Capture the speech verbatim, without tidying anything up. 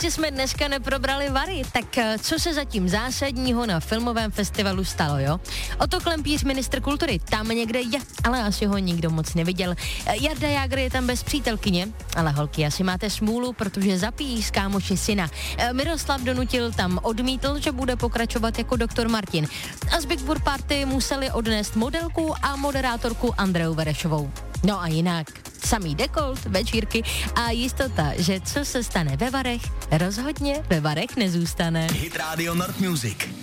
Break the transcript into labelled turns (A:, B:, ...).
A: ještě jsme dneska neprobrali Vary, tak co se zatím zásadního na filmovém festivalu stalo, jo? Otto Klempíř, ministr kultury, tam někde je, ale asi ho nikdo moc neviděl. Jarda Jágr je tam bez přítelkyně, ale holky, asi máte smůlu, protože zapíjí s kámoši syna. Miroslav Donutil tam odmítl, že bude pokračovat jako doktor Martin. A z Big Board Party museli odnést modelku a moderátorku Andreu Verešovou. No a jinak, samý dekolt, večírky a jistota, že co se stane ve Varech, rozhodně ve Varech nezůstane.
B: Hit Radio Nord Music.